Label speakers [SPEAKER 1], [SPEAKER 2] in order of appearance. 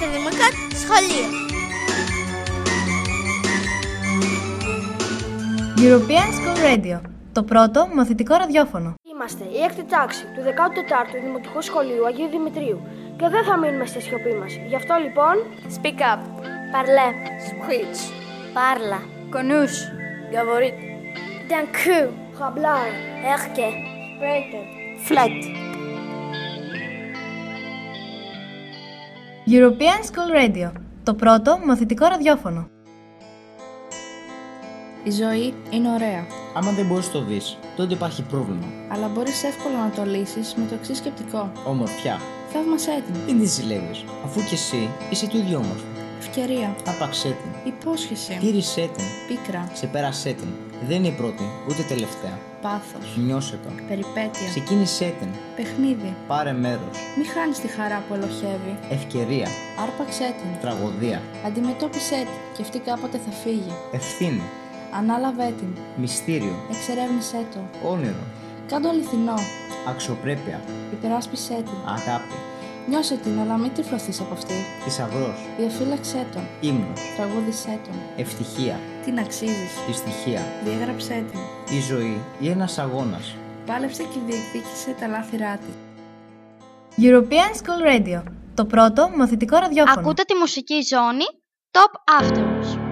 [SPEAKER 1] Ακαδημαϊκό Σχολείο.
[SPEAKER 2] European School Radio, το πρώτο μαθητικό ραδιόφωνο.
[SPEAKER 3] Είμαστε η έκτη τάξη του 14ου Δημοτικού Σχολείου Αγίου Δημητρίου και δεν θα μείνουμε στη σιωπή μας. Γι' αυτό λοιπόν,
[SPEAKER 1] Speak up.
[SPEAKER 3] parlez,
[SPEAKER 1] Squeech.
[SPEAKER 3] parla,
[SPEAKER 1] Κονούς.
[SPEAKER 3] говорит, d'un coup, hablar, erke, spreken, flat.
[SPEAKER 2] European School Radio, το πρώτο μαθητικό ραδιόφωνο.
[SPEAKER 4] Η ζωή είναι ωραία,
[SPEAKER 5] Άμα δεν μπορείς το δεις, τότε υπάρχει πρόβλημα.
[SPEAKER 4] αλλά μπορείς εύκολα να το λύσεις με το εξής σκεπτικό.
[SPEAKER 5] Ομορφιά.
[SPEAKER 4] Θαύμασέ την.
[SPEAKER 5] Μην τη ζηλεύεις, αφού κι εσύ είσαι του ίδιου όμορφη.
[SPEAKER 4] Ευκαιρία.
[SPEAKER 5] Άπαξέ την.
[SPEAKER 4] Υπόσχεση.
[SPEAKER 5] Τήρησέ την.
[SPEAKER 4] Πίκρα.
[SPEAKER 5] Ξεπέρασέ την. Δεν είναι η πρώτη, ούτε τελευταία.
[SPEAKER 4] Πάθος.
[SPEAKER 5] Νιώσε το.
[SPEAKER 4] Περιπέτεια.
[SPEAKER 5] Ξεκίνησέ την.
[SPEAKER 4] Παιχνίδι.
[SPEAKER 5] Πάρε μέρος.
[SPEAKER 4] Μη χάνεις τη χαρά που ελοχεύει.
[SPEAKER 5] Ευκαιρία.
[SPEAKER 4] Άρπαξέ την.
[SPEAKER 5] Τραγωδία.
[SPEAKER 4] Αντιμετώπισέ την και αυτή κάποτε θα φύγει.
[SPEAKER 5] Ευθύνη.
[SPEAKER 4] Ανάλαβέ την.
[SPEAKER 5] Μυστήριο.
[SPEAKER 4] Εξερεύνησέ το.
[SPEAKER 5] Όνειρο.
[SPEAKER 4] Κάντο αληθινό.
[SPEAKER 5] Αξιοπρέπεια.
[SPEAKER 4] Υπεράσπισέ την.
[SPEAKER 5] Αγάπη.
[SPEAKER 4] Νιώσε την, αλλά μην τυφλωθείς από αυτή.
[SPEAKER 5] Θησαυρός.
[SPEAKER 4] Διαφύλαξέ τον.
[SPEAKER 5] Ύμνος.
[SPEAKER 4] Τραγούδισέ τον.
[SPEAKER 5] Ευτυχία.
[SPEAKER 4] Την αξίζεις.
[SPEAKER 5] Δυστυχία.
[SPEAKER 4] Διέγραψέ την.
[SPEAKER 5] Η ζωή είναι ένας αγώνας.
[SPEAKER 4] Πάλεψε και διεκδίκησε τα λάθηρά της.
[SPEAKER 2] European School Radio, το πρώτο μαθητικό ραδιόφωνο.
[SPEAKER 1] Ακούτε τη μουσική ζώνη Top Afterwards.